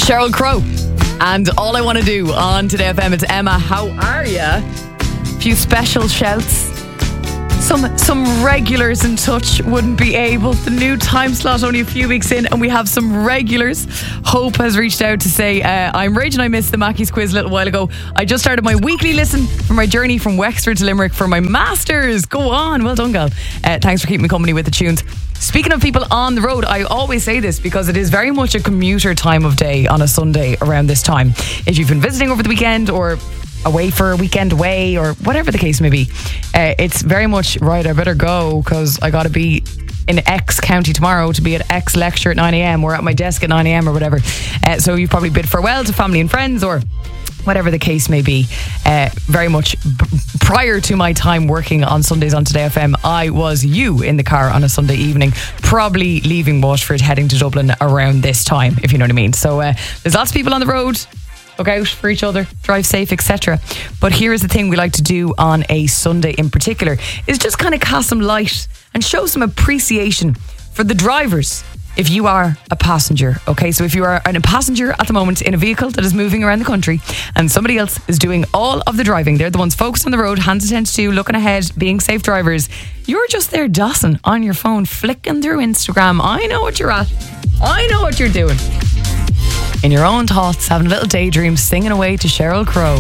Sheryl Crow. And All I Want to Do on Today FM. It's Emma. How are ya? A few special shouts. Some regulars in touch wouldn't be able. The new time slot only a few weeks in, and we have some regulars. Hope has reached out to say, I'm raging I missed the Mackey's quiz a little while ago. I just started my weekly listen for my journey from Wexford to Limerick for my Masters. Go on. Well done, girl. Thanks for keeping me company with the tunes. Speaking of people on the road, I always say this because it is very much a commuter time of day on a Sunday around this time. If you've been visiting over the weekend or away for a weekend away or whatever the case may be, it's very much, right, I better go because I got to be in X county tomorrow to be at X lecture at 9am or at my desk at 9am or whatever. So you've probably bid farewell to family and friends or whatever the case may be. Very much prior to my time working on Sundays on Today FM, I was in the car on a Sunday evening, probably leaving Waterford, heading to Dublin around this time, if you know what I mean. So there's lots of people on the road. Look out for each other, drive safe, etc. But here is the thing we like to do on a Sunday in particular, is just kind of cast some light and show some appreciation for the drivers if you are a passenger. Okay, so if you are a passenger at the moment in a vehicle that is moving around the country and somebody else is doing all of the driving, they're the ones focused on the road, hands attended to, looking ahead, being safe drivers. You're just there dossing on your phone, flicking through Instagram. I know what you're at. I know what you're doing. In your own thoughts, having a little daydream, singing away to Sheryl Crow.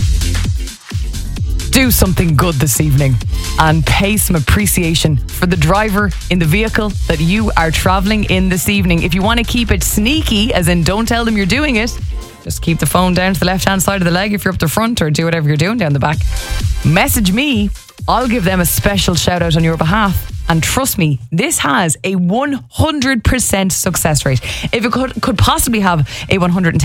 Do something good this evening and pay some appreciation for the driver in the vehicle that you are travelling in this evening. If you want to keep it sneaky, as in don't tell them you're doing it, just keep the phone down to the left-hand side of the leg if you're up the front, or do whatever you're doing down the back. Message me. I'll give them a special shout out on your behalf. And trust me, this has a 100% success rate. If it could possibly have a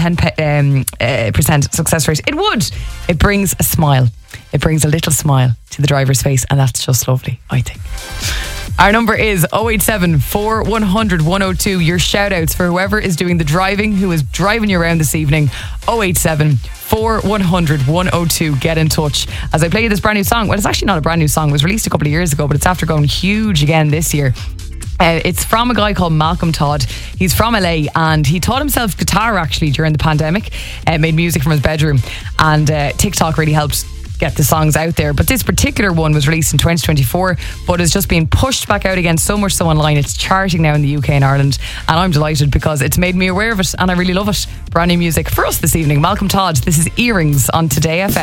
110% success rate, it would. It brings a smile. It brings a little smile to the driver's face, and that's just lovely, I think. Our number is 087 4100 102. Your shout outs for whoever is doing the driving, who is driving you around this evening. 087 4100 102. Get in touch as I play you this brand new song. Well, it's actually not a brand new song. It was released a couple of years ago, but it's after going huge again this year. It's from a guy called Malcolm Todd. He's from LA and he taught himself guitar actually during the pandemic. Made music from his bedroom, and TikTok really helped get the songs out there. But this particular one was released in 2024, but is just being pushed back out again, so much so online. It's charting now in the UK and Ireland, and I'm delighted because it's made me aware of it and I really love it. Brand new music for us this evening. Malcolm Todd, this is Earrings on Today FM.